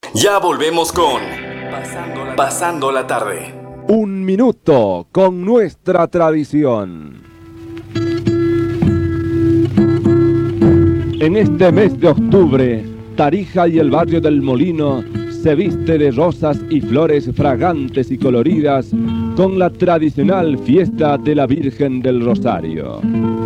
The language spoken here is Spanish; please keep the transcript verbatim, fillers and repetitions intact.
Ya volvemos con Pasando la, Pasando la tarde. Un minuto con nuestra tradición. En este mes de octubre, Tarija y el barrio del Molino se viste de rosas y flores fragantes y coloridas con la tradicional fiesta de la Virgen del Rosario.